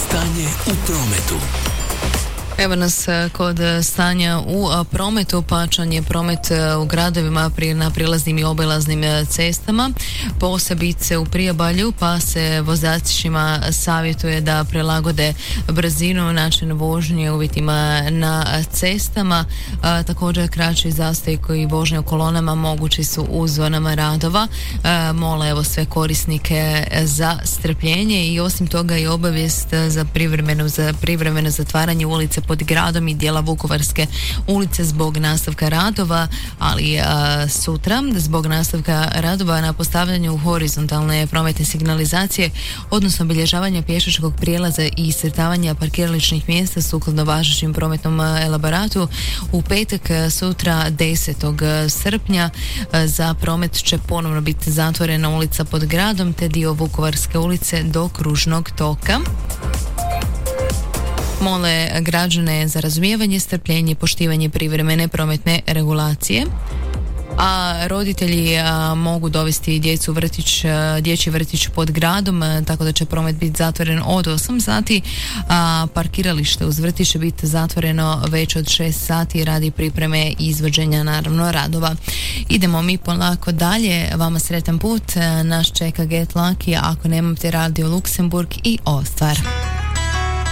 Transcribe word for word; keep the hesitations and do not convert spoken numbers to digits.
Stanje u prometu. Evo nas kod stanja u prometu. Pačan je promet u gradovima na prilaznim i obilaznim cestama, posebice u priobalju, pa se vozačima savjetuje da prilagode brzinu, način vožnje uvjetima na cestama. A, također kraći zastoj koji vožnje u kolonama mogući su u zonama radova. A, mole evo sve korisnike za strpljenje i osim toga i obavijest za privremeno, za privremeno zatvaranje ulice pod gradom i dijela Vukovarske ulice zbog nastavka radova, ali a, sutra zbog nastavka radova na postavljanju horizontalne prometne signalizacije, odnosno obilježavanja pješačkog prijelaza i iscrtavanja parkirališnih mjesta sukladno važećem prometnom elaboratu, u petak sutra desetog srpnja za promet će ponovno biti zatvorena ulica pod gradom te dio Vukovarske ulice do kružnog toka. Mole građane za razumijevanje, strpljenje i poštivanje privremene prometne regulacije. A roditelji a, mogu dovesti djecu u vrtić, a, dječji vrtić pod gradom, a, tako da će promet biti zatvoren od osam sati, a parkiralište uz vrtić će biti zatvoreno već od šest sati radi pripreme i izvođenja naravno radova. Idemo mi polako dalje, vama sretan put, a, naš čeka Get Lucky ako nemate Radio Luksemburg i Ostvar.